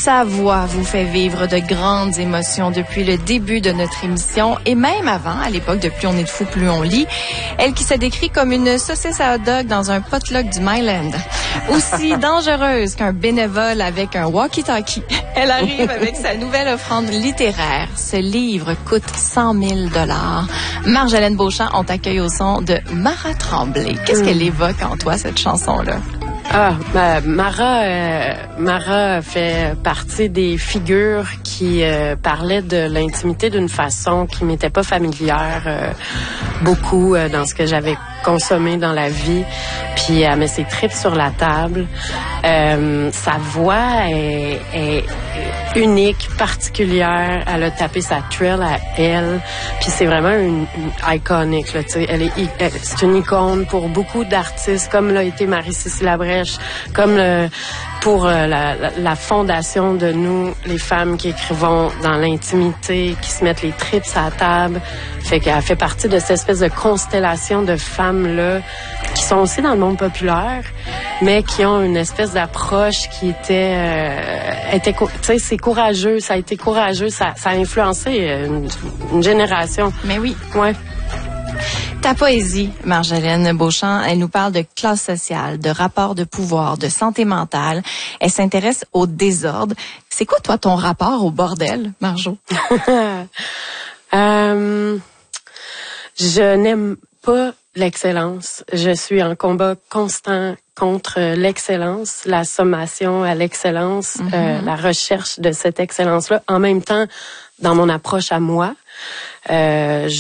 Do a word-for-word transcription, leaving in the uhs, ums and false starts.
Sa voix vous fait vivre de grandes émotions depuis le début de notre émission et même avant, à l'époque de Plus on est de fou, plus on lit. Elle qui se décrit comme une saucisse à hot dog dans un potluck du Myland. Aussi dangereuse qu'un bénévole avec un walkie-talkie. Elle arrive avec sa nouvelle offrande littéraire. Ce livre coûte cent mille dollars. Marjolaine Beauchamp, on t'accueille au son de Mara Tremblay. Qu'est-ce mmh. qu'elle évoque en toi, cette chanson-là? Ah, ben, Mara, euh, Mara fait partie des figures qui euh, parlaient de l'intimité d'une façon qui m'était pas familière euh, beaucoup euh, dans ce que j'avais consommé dans la vie. Puis elle met ses tripes sur la table. Euh, sa voix est, est unique, particulière. Elle a tapé sa thrill à elle. Puis c'est vraiment une, une iconique, là, tu sais. Elle est, elle, c'est une icône pour beaucoup d'artistes, comme l'a été Marie-Cécile Labrèche, comme le, pour euh, la, la, la fondation de nous, les femmes qui écrivons dans l'intimité, qui se mettent les tripes à la table. Fait qu'elle fait partie de cette espèce de constellation de femmes-là qui sont aussi dans le monde populaire, mais qui ont une espèce d'approche qui était... Euh, était tu sais, c'est courageux, ça a été courageux, ça, ça a influencé une, une génération. Mais oui. Ouais. Ta poésie, Marjolaine Beauchamp, elle nous parle de classe sociale, de rapport de pouvoir, de santé mentale. Elle s'intéresse au désordre. C'est quoi, toi, ton rapport au bordel, Marjo? euh, je n'aime pas l'excellence. Je suis en combat constant contre l'excellence, la sommation à l'excellence, mm-hmm. euh, la recherche de cette excellence-là. En même temps, dans mon approche à moi, euh,